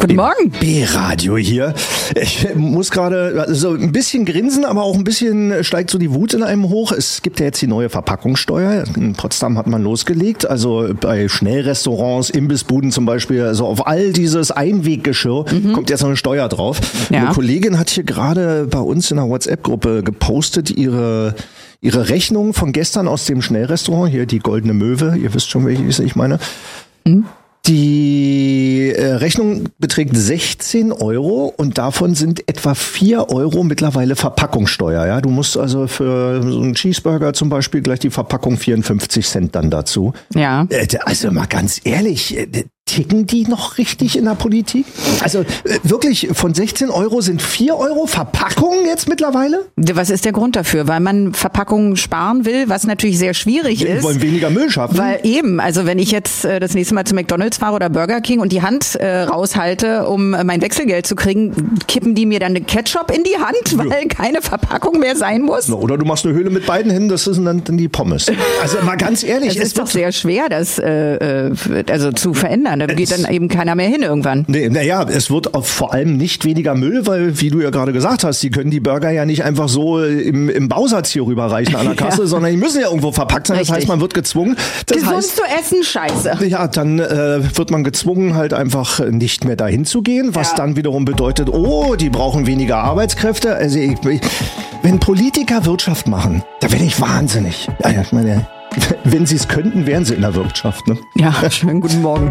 Guten Morgen. B-Radio hier. Ich muss gerade so ein bisschen grinsen, aber auch ein bisschen steigt so die Wut in einem hoch. Es gibt ja jetzt die neue Verpackungssteuer. In Potsdam hat man losgelegt. Also bei Schnellrestaurants, Imbissbuden zum Beispiel, also auf all dieses Einweggeschirr kommt jetzt noch eine Steuer drauf. Ja. Eine Kollegin hat hier gerade bei uns in der WhatsApp-Gruppe gepostet, ihre Rechnung von gestern aus dem Schnellrestaurant, hier die Goldene Möwe, ihr wisst schon, welches ich meine. Die Rechnung beträgt 16 Euro und davon sind etwa 4 Euro mittlerweile Verpackungssteuer. Ja, du musst also für so einen Cheeseburger zum Beispiel gleich die Verpackung 54 Cent dann dazu. Ja. Also mal ganz ehrlich, ticken die noch richtig in der Politik? Also wirklich, von 16 Euro sind 4 Euro Verpackungen jetzt mittlerweile? Was ist der Grund dafür? Weil man Verpackungen sparen will, was natürlich sehr schwierig ist. Wir wollen weniger Müll schaffen. Weil eben, also wenn ich jetzt das nächste Mal zu McDonald's fahre oder Burger King und die Hand raushalte, um mein Wechselgeld zu kriegen, kippen die mir dann eine Ketchup in die Hand, weil keine Verpackung mehr sein muss? Oder du machst eine Höhle mit beiden Händen, das sind dann die Pommes. Also mal ganz ehrlich. Es ist doch sehr schwer, das also zu verändern. Da geht dann eben keiner mehr hin irgendwann. Naja, es wird vor allem nicht weniger Müll, weil, wie du ja gerade gesagt hast, die können die Burger ja nicht einfach so im Bausatz hier rüberreichen an der Kasse, sondern die müssen ja irgendwo verpackt sein. Richtig. Das heißt, man wird gezwungen. Gesund zu essen, scheiße. Ja, dann wird man gezwungen, halt einfach nicht mehr dahin zu gehen, was dann wiederum bedeutet, die brauchen weniger Arbeitskräfte. Also wenn Politiker Wirtschaft machen, da werde ich wahnsinnig. Ja, ich meine, wenn sie es könnten, wären sie in der Wirtschaft. Ne? Ja, schönen guten Morgen.